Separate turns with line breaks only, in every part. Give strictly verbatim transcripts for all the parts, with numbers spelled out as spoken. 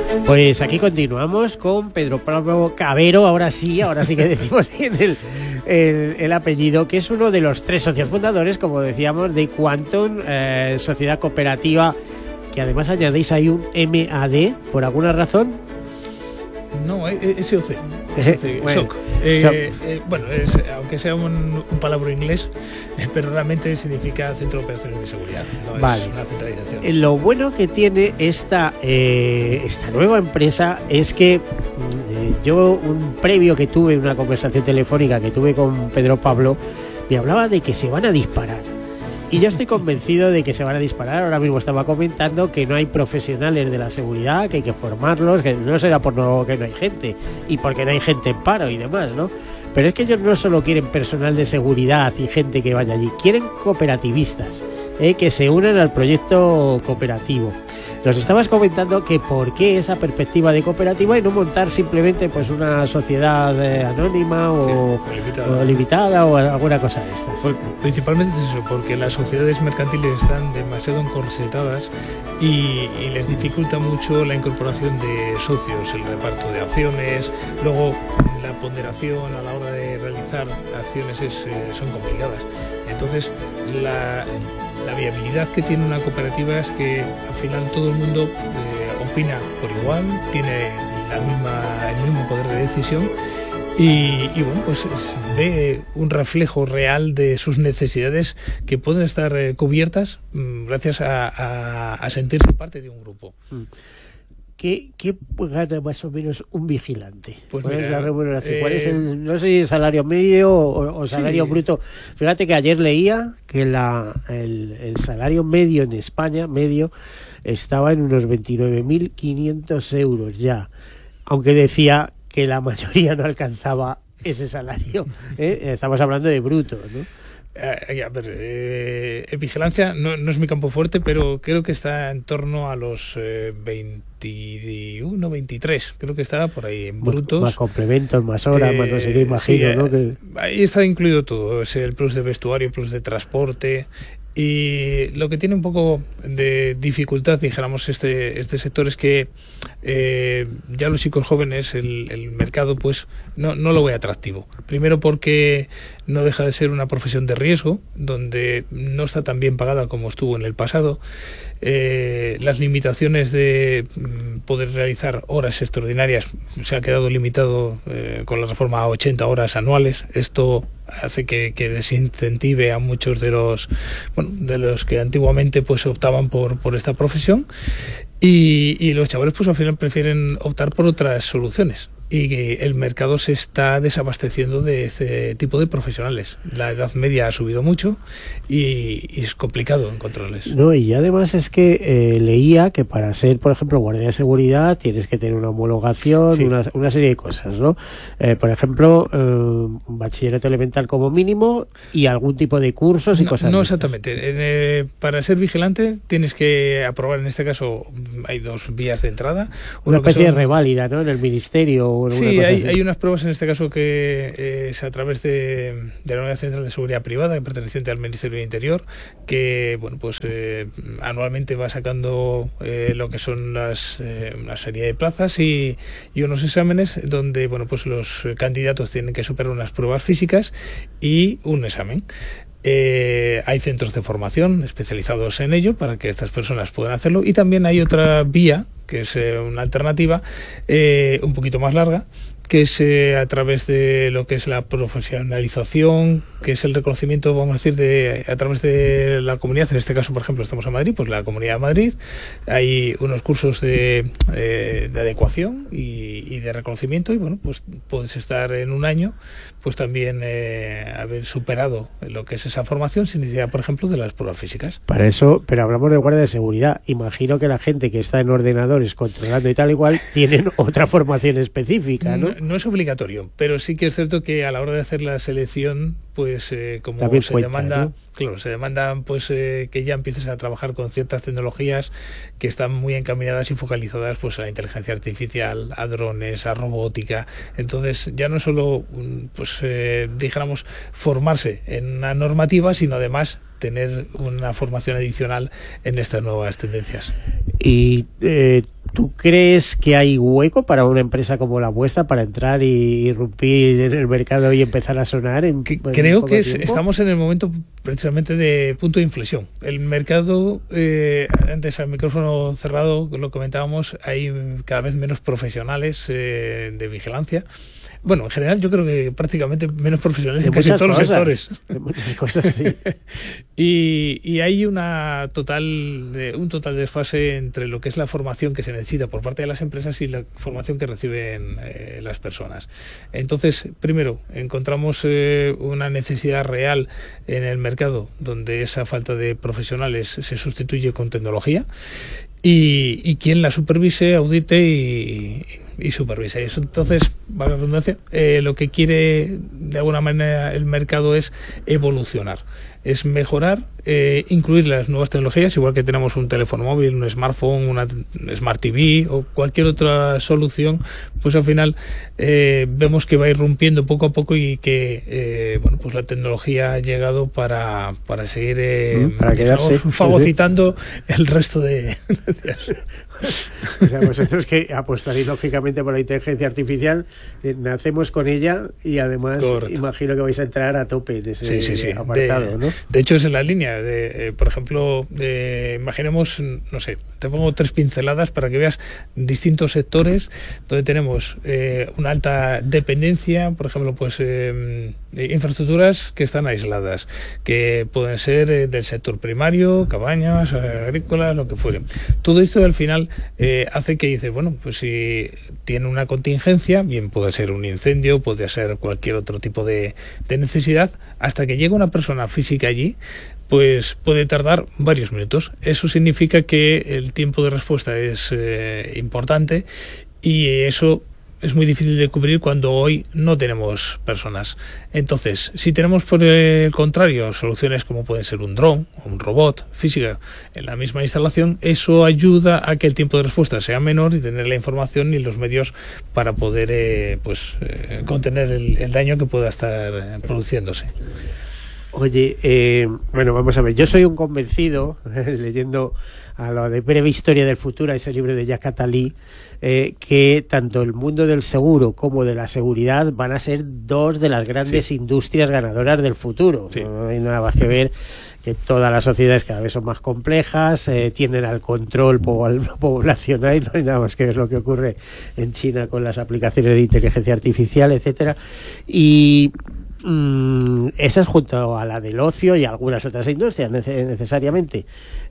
Pues aquí continuamos con Pedro Pablo Cavero, ahora sí, ahora sí que decimos bien el, el, el apellido, que es uno de los tres socios fundadores, como decíamos, de Quantum, eh, sociedad cooperativa, que además añadéis ahí un M A D, por alguna razón.
No, S O C.
Bueno,
SOC. Eh, eh, bueno, es, aunque sea un, un palabra inglés, eh, pero realmente significa Centro de Operaciones de Seguridad. No
vale.
Es una centralización.
Eh, lo bueno que tiene esta, eh, esta nueva empresa es que eh, yo, un previo que tuve, una conversación telefónica que tuve con Pedro Pablo, me hablaba de que se van a disparar. Y yo estoy convencido de que se van a disparar. Ahora mismo estaba comentando que no hay profesionales de la seguridad, que hay que formarlos, que no será por no, que no hay gente y porque no hay gente en paro y demás, ¿no? Pero es que ellos no solo quieren personal de seguridad y gente que vaya allí, quieren cooperativistas, ¿eh? Que se unan al proyecto cooperativo. Nos estabas comentando que por qué esa perspectiva de cooperativa y no montar simplemente pues una sociedad eh, anónima o, sí, o, limitada. o limitada o alguna cosa de estas.
Pues, principalmente es eso, porque las sociedades mercantiles están demasiado encorsetadas y, y les dificulta mucho la incorporación de socios, el reparto de acciones, luego la ponderación a la hora de realizar acciones es, eh, son complicadas. Entonces, la... La viabilidad que tiene una cooperativa es que al final todo el mundo eh, opina por igual, tiene la misma, el mismo poder de decisión y, y bueno, pues es, ve un reflejo real de sus necesidades que pueden estar eh, cubiertas mm, gracias a, a, a sentirse parte de un grupo.
Mm. ¿Qué, ¿Qué gana más o menos un vigilante?
Pues
¿Cuál
mira,
es la remuneración?
eh,
¿Cuál es el, no sé si es salario medio o, o salario
sí.
bruto? Fíjate que ayer leía que la, el, el salario medio en España, medio, estaba en unos veintinueve mil quinientos euros ya, aunque decía que la mayoría no alcanzaba ese salario, ¿eh? Estamos hablando de bruto, ¿no?
Eh, a ver, eh, en vigilancia no, no es mi campo fuerte, pero creo que está en torno a los eh, veintiuno, veintitrés, creo que está por ahí en brutos.
Más complementos, más horas, eh, más no sé qué, imagino,
sí,
¿no? Que...
Ahí está incluido todo, es el plus de vestuario, plus de transporte. Y lo que tiene un poco de dificultad, dijéramos, este, este sector es que eh, ya los chicos jóvenes, el, el mercado, pues no, no lo ve atractivo. Primero porque no deja de ser una profesión de riesgo, donde no está tan bien pagada como estuvo en el pasado. Eh, las limitaciones de mm, poder realizar horas extraordinarias se ha quedado limitado eh, con la reforma a ochenta horas anuales. Esto hace que, que desincentive a muchos de los bueno de los que antiguamente pues optaban por, por esta profesión y, y los chavales pues al final prefieren optar por otras soluciones y que el mercado se está desabasteciendo de este tipo de profesionales. La edad media ha subido mucho y, y es complicado encontrarles.
No, y además es que eh, leía que para ser, por ejemplo, guardia de seguridad tienes que tener una homologación, sí. una, una serie de cosas, ¿no? Eh, por ejemplo, eh, un bachillerato elemental como mínimo y algún tipo de cursos y
no,
cosas.
No exactamente. En, eh, para ser vigilante tienes que aprobar, en este caso, hay dos vías de entrada.
Una especie
son...
de reválida, ¿no? En el ministerio.
Sí, hay, hay unas pruebas en este caso que eh, es a través de, de la Unidad Central de Seguridad Privada, perteneciente al Ministerio de Interior, que bueno pues eh, anualmente va sacando eh, lo que son las eh, una serie de plazas y, y unos exámenes donde bueno pues los candidatos tienen que superar unas pruebas físicas y un examen. Eh, hay centros de formación especializados en ello para que estas personas puedan hacerlo y también hay otra vía que es eh, una alternativa eh, un poquito más larga, que es eh, a través de lo que es la profesionalización, que es el reconocimiento, vamos a decir, de a través de la comunidad. En este caso, por ejemplo, estamos en Madrid, pues la Comunidad de Madrid. Hay unos cursos de, eh, de adecuación y, y de reconocimiento y, bueno, pues puedes estar en un año, pues también eh, haber superado lo que es esa formación sin necesidad, por ejemplo, de las pruebas físicas.
Para eso, pero hablamos de guardia de seguridad. Imagino que la gente que está en ordenadores controlando y tal igual tienen otra formación específica, ¿no?
No, no es obligatorio, pero sí que es cierto que a la hora de hacer la selección, pues eh, como
también
se
cuenta,
demanda,
¿no?
Claro, se demanda pues eh, que ya empieces a trabajar con ciertas tecnologías que están muy encaminadas y focalizadas pues a la inteligencia artificial, a drones, a robótica. Entonces ya no solo pues eh, dijéramos formarse en una normativa, sino además tener una formación adicional en estas nuevas tendencias.
Y eh, ¿tú crees que hay hueco para una empresa como la vuestra para entrar y irrumpir en el mercado y empezar a sonar? En,
que,
en
creo que es,
tiempo?
estamos en el momento precisamente de punto de inflexión. El mercado, eh, antes al micrófono cerrado lo comentábamos, hay cada vez menos profesionales eh, de vigilancia. Bueno, en general yo creo que prácticamente menos profesionales en casi todos los sectores.
De muchas cosas, sí.
y, y hay una total, de, un total desfase entre lo que es la formación que se necesita por parte de las empresas y la formación que reciben eh, las personas. Entonces, primero, encontramos eh, una necesidad real en el mercado donde esa falta de profesionales se sustituye con tecnología y, y quien la supervise, audite y... y supervisa. Y eso, entonces, vale la redundancia, eh, lo que quiere de alguna manera el mercado es evolucionar, es mejorar, eh, incluir las nuevas tecnologías, igual que tenemos un teléfono móvil, un smartphone, una Smart T V o cualquier otra solución, pues al final eh, vemos que va irrumpiendo poco a poco y que eh, bueno, pues la tecnología ha llegado para, para seguir eh,
para quedarse,
digamos, fagocitando el resto de...
O sea, vosotros que apostaréis lógicamente por la inteligencia artificial, eh, nacemos con ella y además Correcto. Imagino que vais a entrar a tope en ese sí, sí, sí. apartado,
de,
¿no?
De hecho es en la línea de, eh, por ejemplo, de, imaginemos, no sé, te pongo tres pinceladas para que veas distintos sectores donde tenemos eh, una alta dependencia, por ejemplo, pues eh, infraestructuras que están aisladas, que pueden ser eh, del sector primario, cabañas, agrícolas, lo que fuere. Todo esto al final eh, hace que dices, bueno, pues si tiene una contingencia, bien puede ser un incendio, puede ser cualquier otro tipo de, de necesidad, hasta que llega una persona física allí, pues puede tardar varios minutos. Eso significa que el tiempo de respuesta es eh, importante y eso es muy difícil de cubrir cuando hoy no tenemos personas. Entonces, si tenemos por el contrario soluciones como pueden ser un dron, un robot, física, en la misma instalación, eso ayuda a que el tiempo de respuesta sea menor y tener la información y los medios para poder eh, pues eh, contener el, el daño que pueda estar eh, produciéndose.
Oye, eh, bueno, vamos a ver, yo soy un convencido, leyendo a lo de Breve Historia del Futuro, ese libro de Jacques Attali, eh, que tanto el mundo del seguro como de la seguridad van a ser dos de las grandes sí. industrias ganadoras del futuro. Sí. No hay nada más que ver que todas las sociedades cada vez son más complejas, eh, tienden al control poblacional y no hay nada más que ver lo que ocurre en China con las aplicaciones de inteligencia artificial, etcétera. Y Mm, esa es junto a la del ocio y algunas otras industrias nece- necesariamente.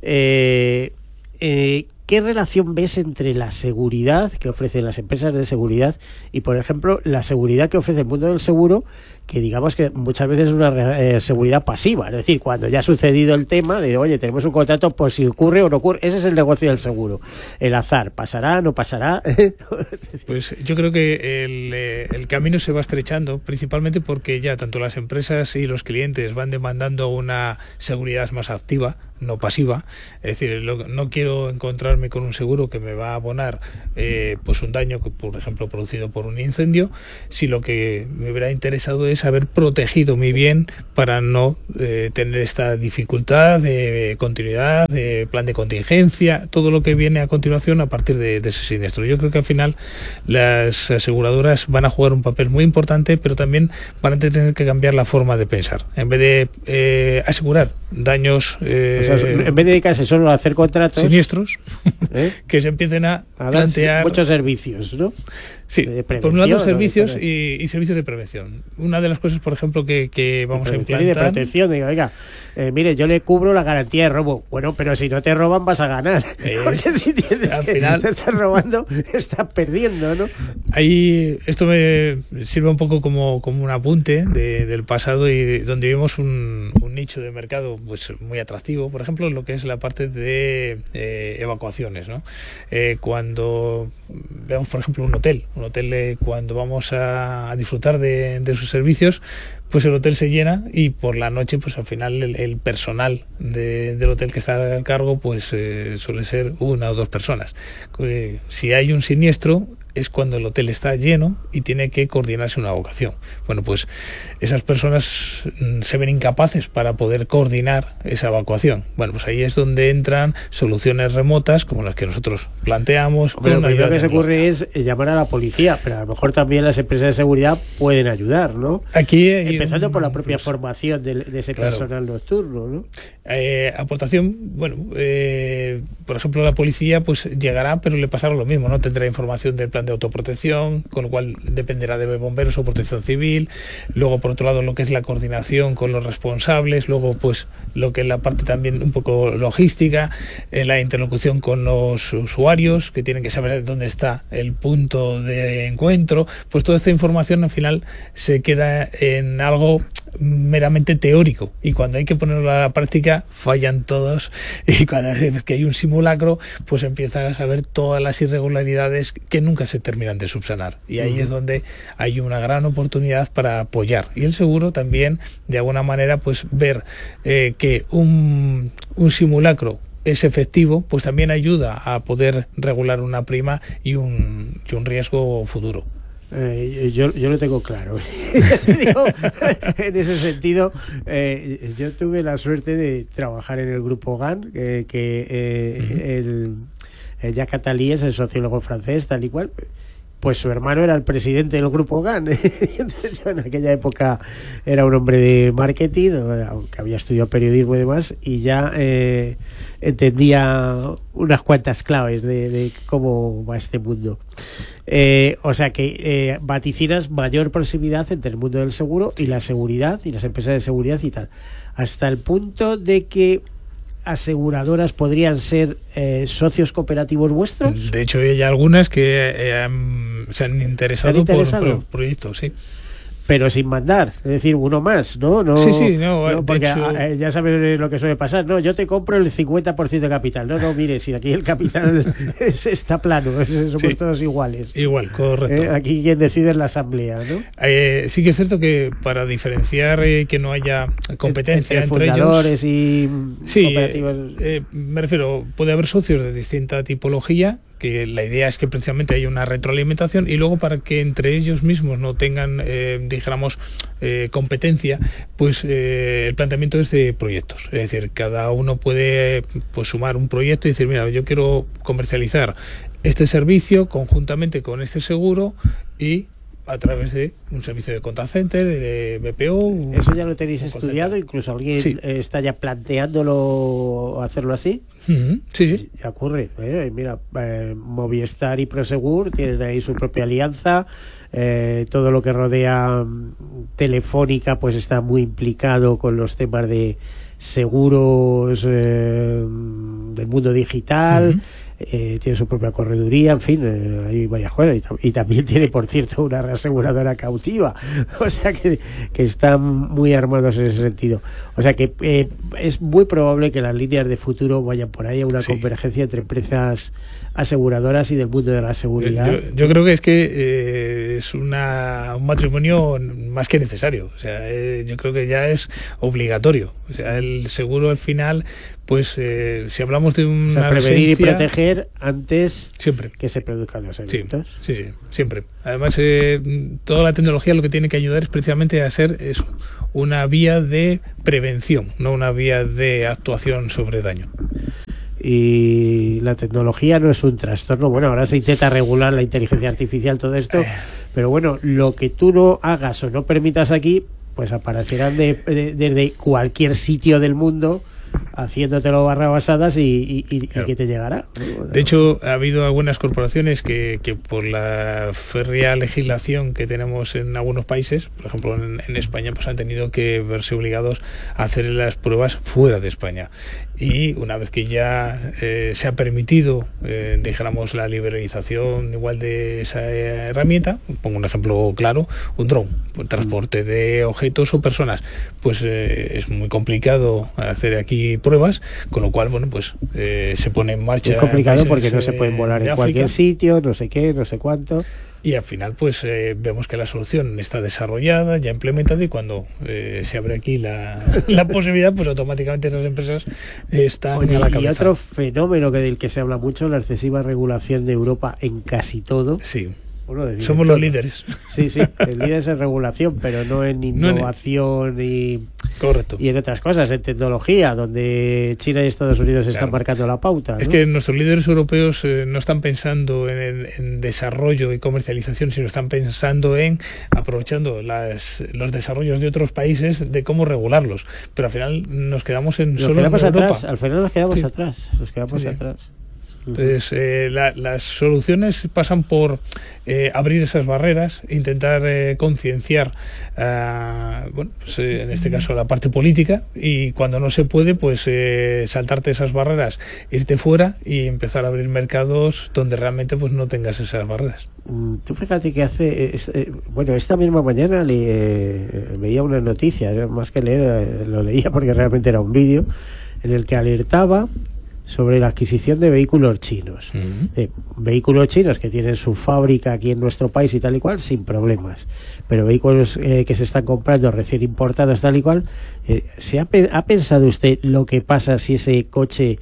Eh, eh, ¿Qué relación ves entre la seguridad que ofrecen las empresas de seguridad y, por ejemplo, la seguridad que ofrece el mundo del seguro, que digamos que muchas veces es una eh, seguridad pasiva? Es decir, cuando ya ha sucedido el tema de, oye, tenemos un contrato por si ocurre o no ocurre. Ese es el negocio del seguro. El azar, ¿pasará, no pasará?
Pues yo creo que el, eh, el camino se va estrechando, principalmente porque ya tanto las empresas y los clientes van demandando una seguridad más activa, no pasiva. Es decir, lo, no quiero encontrarme con un seguro que me va a abonar eh, pues un daño, que, por ejemplo, producido por un incendio, si lo que me hubiera interesado es haber protegido mi bien para no eh, tener esta dificultad de continuidad, de plan de contingencia, todo lo que viene a continuación a partir de, de ese siniestro. Yo creo que al final las aseguradoras van a jugar un papel muy importante, pero también van a tener que cambiar la forma de pensar. En vez de eh, asegurar daños eh,
o sea, en vez de dedicarse solo a hacer contratos
siniestros,
¿eh?
que se empiecen a,
a
plantear
muchos servicios, ¿no?
Sí, por un lado servicios ¿no? y, y servicios de prevención. Una de las cosas, por ejemplo, que, que vamos a implantar...
Y de protección, digo, oiga, eh, mire, yo le cubro la garantía de robo. Bueno, pero si no te roban vas a ganar. Eh, Porque si tienes al que final, te estás robando, estás perdiendo, ¿no?
Ahí, esto me sirve un poco como, como un apunte de, del pasado y donde vimos un, un nicho de mercado pues muy atractivo, por ejemplo, lo que es la parte de eh, evacuaciones, ¿no? Eh, cuando veamos, por ejemplo, un hotel, un hotel eh, cuando vamos a, a disfrutar de, de sus servicios, pues el hotel se llena y por la noche pues al final el, el personal de, del hotel que está al cargo pues eh, suele ser una o dos personas. Eh, si hay un siniestro, es cuando el hotel está lleno y tiene que coordinarse una evacuación. Bueno, pues esas personas se ven incapaces para poder coordinar esa evacuación. Bueno, pues ahí es donde entran soluciones remotas como las que nosotros planteamos.
Pero lo primero que se ocurre es llamar a la policía, pero a lo mejor también las empresas de seguridad pueden ayudar, ¿no?
Aquí
empezando
un,
por la propia
pues,
formación de, de ese
claro.
personal nocturno, ¿no?
Eh, aportación, bueno, eh, por ejemplo, la policía pues llegará, pero le pasará lo mismo, ¿no? Tendrá información del plan de autoprotección, con lo cual dependerá de bomberos o protección civil. Luego, por otro lado, lo que es la coordinación con los responsables. Luego, pues, lo que es la parte también un poco logística, eh, la interlocución con los usuarios, que tienen que saber dónde está el punto de encuentro. Pues toda esta información al final se queda en algo meramente teórico, y cuando hay que ponerlo a la práctica fallan todos, y cada vez que hay un simulacro pues empiezan a saber todas las irregularidades que nunca se terminan de subsanar, y ahí uh-huh. es donde hay una gran oportunidad para apoyar. Y el seguro también, de alguna manera, pues ver eh, que un, un simulacro es efectivo, pues también ayuda a poder regular una prima y un, y un riesgo futuro.
Eh, yo, yo lo tengo claro. Digo, en ese sentido, eh, yo tuve la suerte de trabajar en el grupo G A N, eh, que eh, uh-huh. el, el Jacques Attali es el sociólogo francés, tal y cual. Pues su hermano era el presidente del grupo G A N. Entonces, yo en aquella época era un hombre de marketing, aunque había estudiado periodismo y demás, y ya eh, entendía unas cuantas claves de, de cómo va este mundo. Eh, o sea que eh, vaticinas mayor proximidad entre el mundo del seguro y la seguridad y las empresas de seguridad y tal, hasta el punto de que aseguradoras podrían ser eh, socios cooperativos vuestros.
De hecho, hay algunas que eh, han, se han interesado, ¿Se han interesado? Por, por proyectos, sí.
Pero sin mandar, es decir, uno más, ¿no? no
sí, sí, no,
no porque
hecho...
ya sabes lo que suele pasar. No, yo te compro el cincuenta por ciento de capital. No, no, mire, si aquí el capital es, está plano, somos sí, todos iguales.
Igual, correcto.
Eh, aquí quien decide es la asamblea, ¿no?
Eh, sí que es cierto que para diferenciar eh, que no haya competencia
entre,
entre
fundadores
ellos,
y
sí,
cooperativas.
Eh, eh, me refiero, puede haber socios de distinta tipología, que la idea es que precisamente haya una retroalimentación, y luego para que entre ellos mismos no tengan, eh, dijéramos, eh, competencia, pues eh, el planteamiento es de proyectos. Es decir, cada uno puede pues sumar un proyecto y decir, mira, yo quiero comercializar este servicio conjuntamente con este seguro y a través de un servicio de contact center, de B P O.
¿Eso ya lo tenéis estudiado? Incluso alguien sí. eh, está ya planteándolo hacerlo así.
Uh-huh. Sí, sí.
Ya ocurre. Eh, mira, eh, Movistar y Prosegur tienen ahí su propia alianza. Eh, todo lo que rodea Telefónica pues está muy implicado con los temas de seguros eh, del mundo digital. Uh-huh. Eh, tiene su propia correduría, en fin, eh, hay varias cosas, y, t- y también tiene, por cierto, una reaseguradora cautiva, o sea que, que están muy armados en ese sentido. O sea que eh, es muy probable que las líneas de futuro vayan por ahí a una sí. convergencia entre empresas aseguradoras y del mundo de la seguridad.
Yo, yo creo que es que eh, es una, un matrimonio más que necesario, o sea, eh, yo creo que ya es obligatorio, o sea, el seguro al final, pues eh, si hablamos de una,
o sea, prevenir
ausencia,
y proteger antes
siempre
que se produzcan los eventos.
Sí, sí, sí, siempre. Además, eh, toda la tecnología lo que tiene que ayudar es precisamente a ser eso, una vía de prevención, no una vía de actuación sobre daño.
Y la tecnología no es un trastorno. Bueno, ahora se intenta regular la inteligencia artificial, todo esto, pero bueno, lo que tú no hagas o no permitas aquí, pues aparecerán de, de, desde cualquier sitio del mundo haciéndotelo barra basadas y, y, y, claro. y que te llegará.
De hecho, ha habido algunas corporaciones que, que por la férrea legislación que tenemos en algunos países, por ejemplo en, en España, pues han tenido que verse obligados a hacer las pruebas fuera de España. Y una vez que ya eh, se ha permitido, eh, dijéramos, la liberalización igual de esa herramienta, pongo un ejemplo claro, un dron, el transporte de objetos o personas, pues eh, es muy complicado hacer aquí pruebas, con lo cual, bueno, pues eh, se pone en marcha.
Es complicado países, porque no se pueden volar en cualquier sitio, no sé qué, no sé cuánto.
Y al final, pues eh, vemos que la solución está desarrollada, ya implementada, y cuando eh, se abre aquí la, la posibilidad, pues automáticamente esas empresas están
Oye,
a la cabeza.
Y otro fenómeno que del que se habla mucho, la excesiva regulación de Europa en casi todo.
Sí.
Bueno,
somos los líderes.
Sí, sí, el líder es en regulación, pero no en innovación no en... y,
Correcto.
y en otras cosas, en tecnología, donde China y Estados Unidos claro. están marcando la pauta, ¿no?
Es que nuestros líderes europeos eh, no están pensando en, en, en desarrollo y comercialización, sino están pensando en aprovechando las, los desarrollos de otros países de cómo regularlos. Pero al final nos quedamos en
nos
solo
quedamos
en
atrás,
Europa.
Al final nos quedamos
sí.
atrás, nos quedamos
sí, sí.
atrás.
Entonces, eh, la, las soluciones pasan por eh, abrir esas barreras, intentar eh, concienciar, uh, bueno, pues, eh, en este caso la parte política, y cuando no se puede, pues eh, saltarte esas barreras, irte fuera y empezar a abrir mercados donde realmente pues no tengas esas barreras.
Tú fíjate que hace, eh, bueno, esta misma mañana le, eh, veía una noticia, más que leer, eh, lo leía porque realmente era un vídeo, en el que alertaba sobre la adquisición de vehículos chinos. Uh-huh. Eh, vehículos chinos que tienen su fábrica aquí en nuestro país y tal y cual, sin problemas. Pero vehículos eh, que se están comprando recién importados tal y cual, eh, ¿se ha, pe- ha pensado usted lo que pasa si ese coche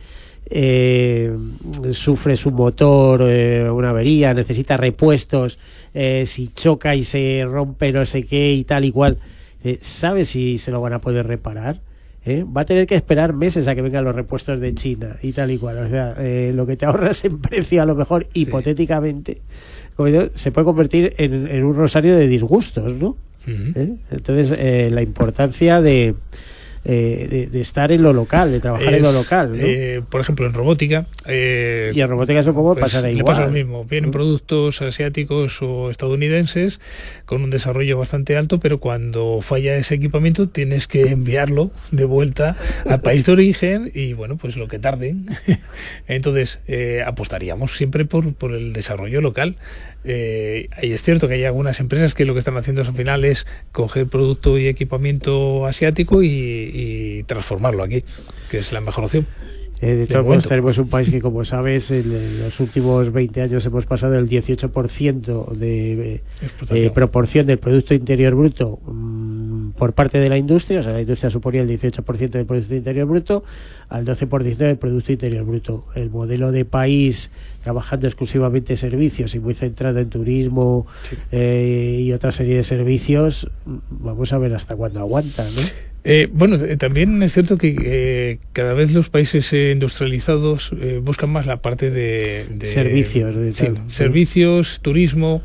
eh, sufre su motor, eh, una avería, necesita repuestos, eh, si choca y se rompe no sé qué y tal y cual? Eh, ¿Sabe si se lo van a poder reparar? ¿Eh? Va a tener que esperar meses a que vengan los repuestos de China y tal y cual. O sea, eh, lo que te ahorras en precio, a lo mejor, sí. hipotéticamente, como digo, se puede convertir en, en un rosario de disgustos, ¿no? Uh-huh. ¿Eh? Entonces, eh, la importancia de, eh, de, de estar en lo local, de trabajar es, en lo local, ¿no?
Eh, por ejemplo, en robótica. Eh,
y en robótica supongo pues, pasará igual.
Le pasa lo mismo. Vienen uh-huh. productos asiáticos o estadounidenses con un desarrollo bastante alto, pero cuando falla ese equipamiento tienes que enviarlo de vuelta al país de origen y, bueno, pues lo que tarden. Entonces, eh, apostaríamos siempre por, por el desarrollo local. Eh, y es cierto que hay algunas empresas que lo que están haciendo al final es coger producto y equipamiento asiático y, y transformarlo aquí, que es la mejor opción.
Eh, de todos modos, tenemos un país que, como sabes, en, en los últimos veinte años hemos pasado del dieciocho por ciento de eh, proporción del Producto Interior Bruto mmm, por parte de la industria, o sea, la industria suponía el dieciocho por ciento del Producto Interior Bruto, al doce por ciento del Producto Interior Bruto. El modelo de país trabajando exclusivamente servicios y muy centrado en turismo sí. eh, y otra serie de servicios, vamos a ver hasta cuándo aguanta, ¿no?
Eh, bueno, eh, también es cierto que eh, cada vez los países eh, industrializados eh, buscan más la parte de... de
servicios. De
sí,
tal,
servicios, sí. turismo...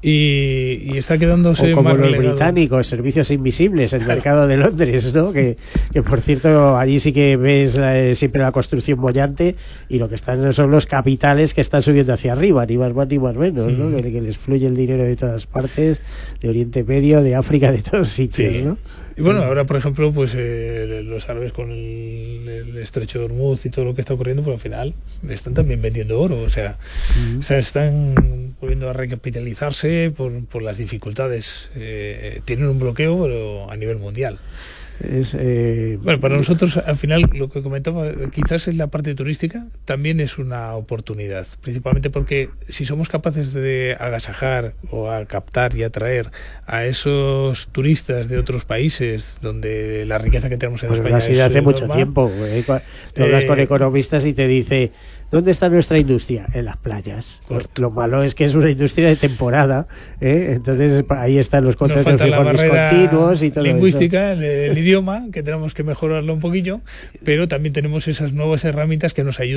Y, y está quedándose
o como
más
los
relegado.
Británicos, servicios invisibles, el mercado de Londres, ¿no? Que, que por cierto, allí sí que ves eh, siempre la construcción bollante y lo que están son los capitales que están subiendo hacia arriba, ni más más ni más menos, ¿no? Mm. Que, que les fluye el dinero de todas partes, de Oriente Medio, de África, de todos sitios, sí. ¿no?
Y bueno, ahora por ejemplo, pues eh, los árabes con el, el estrecho de Hormuz y todo lo que está ocurriendo, pues al final están también vendiendo oro, o sea, mm. o sea están volviendo a recapitalizarse por, por las dificultades. Eh, tienen un bloqueo, pero a nivel mundial.
Es, eh,
bueno, para nosotros al final lo que comentaba quizás en la parte turística también es una oportunidad, principalmente porque si somos capaces de agasajar o a captar y atraer a esos turistas de otros países donde la riqueza que tenemos en
pues
España
así
es
de hace
normal,
mucho tiempo, eh, tú hablas eh, con economistas y te dice ¿dónde está nuestra industria? En las playas. Correcto. Lo malo es que es una industria de temporada, ¿eh? Entonces ahí están los contratos discontinuos y todo
lingüística,
eso.
el, el idioma, que tenemos que mejorarlo un poquillo, pero también tenemos esas nuevas herramientas que nos ayudan